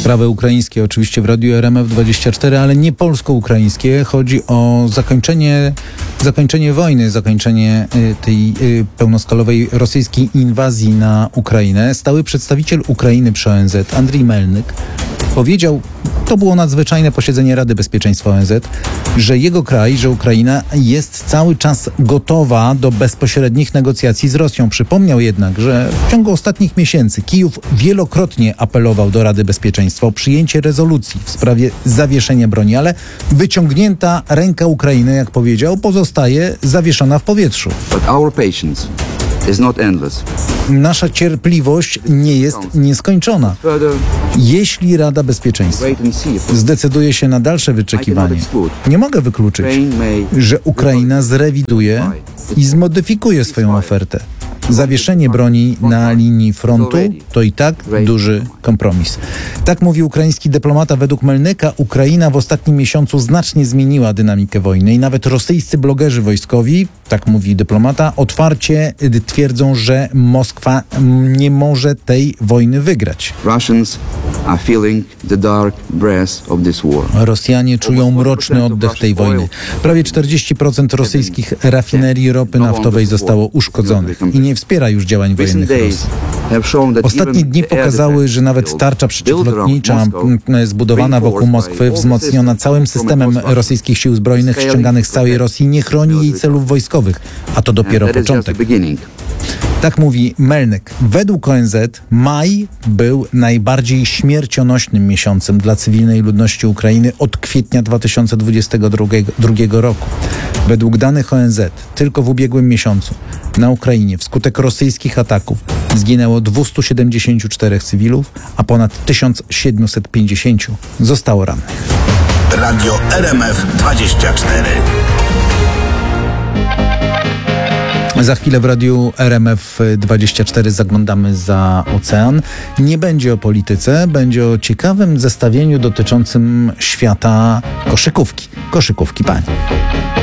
Sprawy ukraińskie oczywiście w Radiu RMF24, ale nie polsko-ukraińskie. Chodzi o zakończenie wojny, zakończenie tej pełnoskalowej rosyjskiej inwazji na Ukrainę. Stały przedstawiciel Ukrainy przy ONZ, Andriy Melnyk, powiedział, to było nadzwyczajne posiedzenie Rady Bezpieczeństwa ONZ, że jego kraj, że Ukraina jest cały czas gotowa do bezpośrednich negocjacji z Rosją. Przypomniał jednak, że w ciągu ostatnich miesięcy Kijów wielokrotnie apelował do Rady Bezpieczeństwa o przyjęcie rezolucji w sprawie zawieszenia broni, ale wyciągnięta ręka Ukrainy, jak powiedział, pozostaje zawieszona w powietrzu. But our patience is not endless. Nasza cierpliwość nie jest nieskończona. Jeśli Rada Bezpieczeństwa zdecyduje się na dalsze wyczekiwanie, nie mogę wykluczyć, że Ukraina zrewiduje i zmodyfikuje swoją ofertę. Zawieszenie broni na linii frontu to i tak duży kompromis. Tak mówi ukraiński dyplomata. Według Melnyka Ukraina w ostatnim miesiącu znacznie zmieniła dynamikę wojny i nawet rosyjscy blogerzy wojskowi, tak mówi dyplomata, otwarcie twierdzą, że Moskwa nie może tej wojny wygrać. Rosjanie czują mroczny oddech tej wojny. Prawie 40% rosyjskich rafinerii ropy naftowej zostało uszkodzonych i nie wspiera już działań wojennych Rosji. Ostatnie dni pokazały, że nawet tarcza przeciwlotnicza zbudowana wokół Moskwy, wzmocniona całym systemem rosyjskich sił zbrojnych ściąganych z całej Rosji, nie chroni jej celów wojskowych, a to dopiero początek. Tak mówi Melnyk. Według ONZ maj był najbardziej śmiercionośnym miesiącem dla cywilnej ludności Ukrainy od kwietnia 2022 roku. Według danych ONZ tylko w ubiegłym miesiącu na Ukrainie wskutek rosyjskich ataków zginęło 274 cywilów, a ponad 1750 zostało rannych. Radio RMF24. Za chwilę w Radiu RMF24 zaglądamy za ocean. Nie będzie o polityce, będzie o ciekawym zestawieniu dotyczącym świata koszykówki pań.